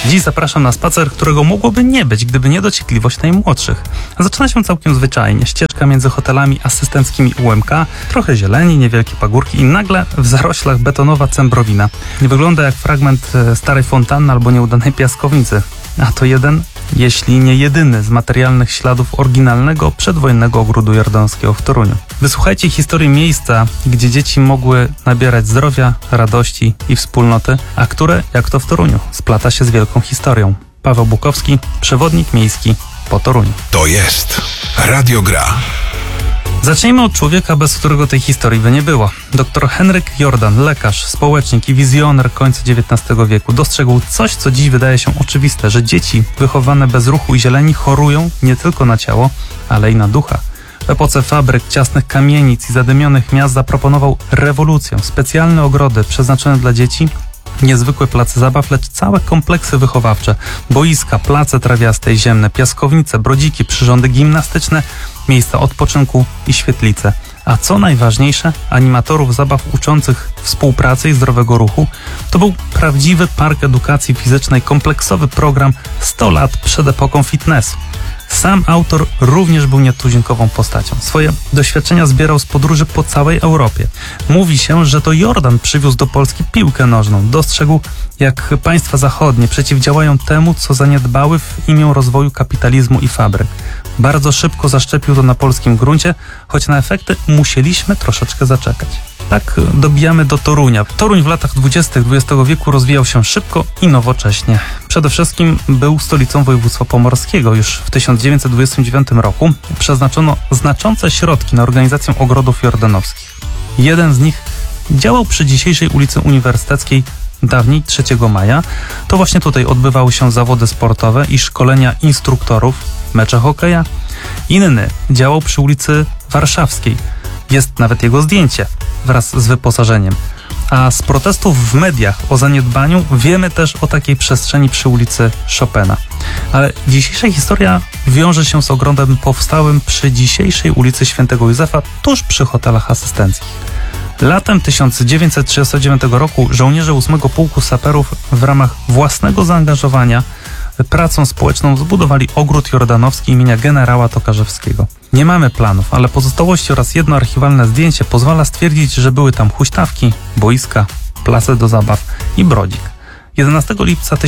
Dziś zapraszam na spacer, którego mogłoby nie być, gdyby nie dociekliwość najmłodszych. Zaczyna się całkiem zwyczajnie. Ścieżka między hotelami asystenckimi UMK, trochę zieleni, niewielkie pagórki i nagle w zaroślach betonowa cembrowina. Nie wygląda jak fragment starej fontanny albo nieudanej piaskownicy. A to jeden, jeśli nie jedyny z materialnych śladów oryginalnego przedwojennego ogrodu jordańskiego w Toruniu. Wysłuchajcie historii miejsca, gdzie dzieci mogły nabierać zdrowia, radości i wspólnoty, a które, jak to w Toruniu, splata się z wielką historią. Paweł Bukowski, przewodnik miejski po Toruniu. To jest Radio Gra. Zacznijmy od człowieka, bez którego tej historii by nie było. Dr Henryk Jordan, lekarz, społecznik i wizjoner końca XIX wieku, dostrzegł coś, co dziś wydaje się oczywiste, że dzieci wychowane bez ruchu i zieleni chorują nie tylko na ciało, ale i na ducha. W epoce fabryk, ciasnych kamienic i zadymionych miast zaproponował rewolucję. Specjalne ogrody przeznaczone dla dzieci, niezwykłe place zabaw, lecz całe kompleksy wychowawcze, boiska, place trawiaste i ziemne, piaskownice, brodziki, przyrządy gimnastyczne, miejsca odpoczynku i świetlice. A co najważniejsze, animatorów zabaw uczących współpracy i zdrowego ruchu. To był prawdziwy park edukacji fizycznej, kompleksowy program 100 lat przed epoką fitnessu. Sam autor również był nietuzinkową postacią. Swoje doświadczenia zbierał z podróży po całej Europie. Mówi się, że to Jordan przywiózł do Polski piłkę nożną. Dostrzegł, jak państwa zachodnie przeciwdziałają temu, co zaniedbały w imię rozwoju kapitalizmu i fabryk. Bardzo szybko zaszczepił to na polskim gruncie, choć na efekty musieliśmy troszeczkę zaczekać. Tak dobijamy do Torunia. Toruń w latach 20. XX wieku rozwijał się szybko i nowocześnie. Przede wszystkim był stolicą województwa pomorskiego. Już w 1929 roku przeznaczono znaczące środki na organizację ogrodów jordanowskich. Jeden z nich działał przy dzisiejszej ulicy Uniwersyteckiej, dawniej 3 maja. To właśnie tutaj odbywały się zawody sportowe i szkolenia instruktorów, mecze hokeja. Inny działał przy ulicy Warszawskiej. Jest nawet jego zdjęcie wraz z wyposażeniem. A z protestów w mediach o zaniedbaniu wiemy też o takiej przestrzeni przy ulicy Chopina. Ale dzisiejsza historia wiąże się z ogrodem powstałym przy dzisiejszej ulicy Świętego Józefa, tuż przy hotelach asystenckich. Latem 1939 roku żołnierze 8 Pułku Saperów w ramach własnego zaangażowania pracą społeczną zbudowali ogród jordanowski imienia generała Tokarzewskiego. Nie mamy planów, ale pozostałości oraz jedno archiwalne zdjęcie pozwala stwierdzić, że były tam huśtawki, boiska, place do zabaw i brodzik. 11 lipca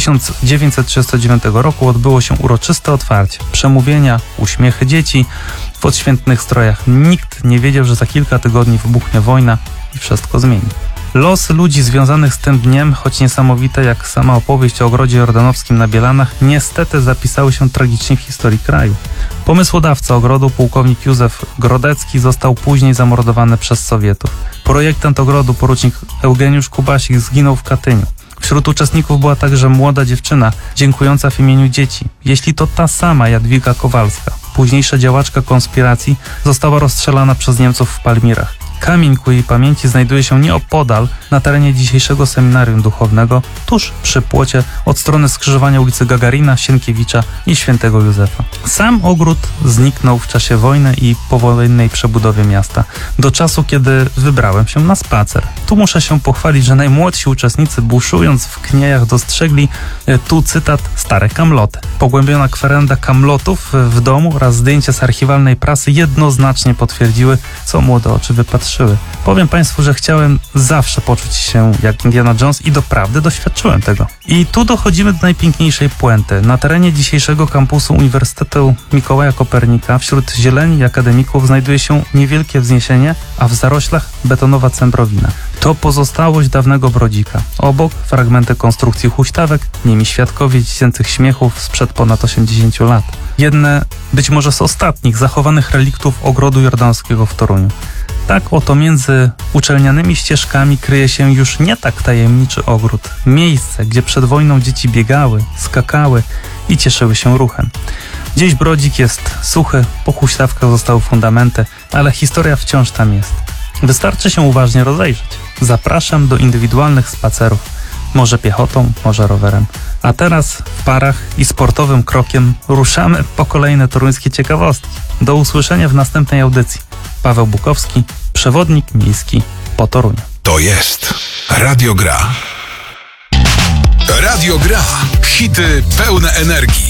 1939 roku odbyło się uroczyste otwarcie. Przemówienia, uśmiechy dzieci w odświętnych strojach. Nikt nie wiedział, że za kilka tygodni wybuchnie wojna i wszystko zmieni. Losy ludzi związanych z tym dniem, choć niesamowite jak sama opowieść o ogrodzie jordanowskim na Bielanach, niestety zapisały się tragicznie w historii kraju. Pomysłodawca ogrodu, pułkownik Józef Grodecki, został później zamordowany przez Sowietów. Projektant ogrodu, porucznik Eugeniusz Kubasik, zginął w Katyniu. Wśród uczestników była także młoda dziewczyna, dziękująca w imieniu dzieci. Jeśli to ta sama Jadwiga Kowalska, późniejsza działaczka konspiracji, została rozstrzelana przez Niemców w Palmirach. Kamień ku jej pamięci znajduje się nieopodal, na terenie dzisiejszego seminarium duchownego, tuż przy płocie od strony skrzyżowania ulicy Gagarina, Sienkiewicza i Świętego Józefa. Sam ogród zniknął w czasie wojny i powojennej przebudowie miasta, do czasu, kiedy wybrałem się na spacer. Tu muszę się pochwalić, że najmłodsi uczestnicy, buszując w kniejach, dostrzegli tu cytat stare kamloty. Pogłębiona kwerenda kamlotów w domu oraz zdjęcia z archiwalnej prasy jednoznacznie potwierdziły, co młode oczy wypatrzyły. Powiem Państwu, że chciałem zawsze poczuć się jak Indiana Jones i doprawdy doświadczyłem tego. I tu dochodzimy do najpiękniejszej puenty. Na terenie dzisiejszego kampusu Uniwersytetu Mikołaja Kopernika wśród zieleni i akademików znajduje się niewielkie wzniesienie, a w zaroślach betonowa cembrowina. To pozostałość dawnego brodzika. Obok fragmenty konstrukcji huśtawek, nimi świadkowie dziecięcych śmiechów sprzed ponad 80 lat. Jedne, być może z ostatnich zachowanych reliktów ogrodu jordanowskiego w Toruniu. Tak oto między uczelnianymi ścieżkami kryje się już nie tak tajemniczy ogród. Miejsce, gdzie przed wojną dzieci biegały, skakały i cieszyły się ruchem. Dziś brodzik jest suchy, po huśtawkach zostały fundamenty, ale historia wciąż tam jest. Wystarczy się uważnie rozejrzeć. Zapraszam do indywidualnych spacerów. Może piechotą, może rowerem. A teraz w parach i sportowym krokiem ruszamy po kolejne toruńskie ciekawostki. Do usłyszenia w następnej audycji. Paweł Bukowski, przewodnik miejski po Toruniu. To jest Radio Gra. Radio Gra. Hity pełne energii.